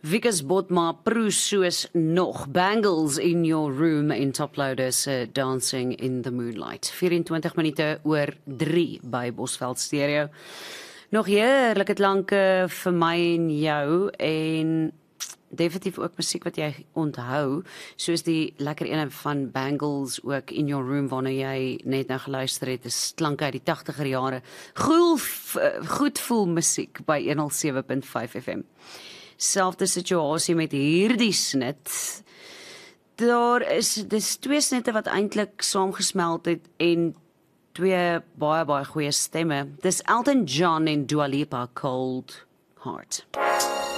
Wikus Botma proe soos nog Bangles in Your Room en Toploaders Dancing in the Moonlight. 24 minute oor 3 by Bosveld Stereo. Nog heerlike klanke vir my en jou en definitief ook musiek wat jy onthou, soos die lekker ene van Bangles ook in Your Room waarna jy net nou geluister het, is klanke uit die 80er jare. Goed voel musiek by 107.5 FM. Selfde situasie met hierdie snit. Dis twee snitte wat eintlik saamgesmelt het en twee baie goeie stemme. Dis Elton John en Dua Lipa, Cold Heart.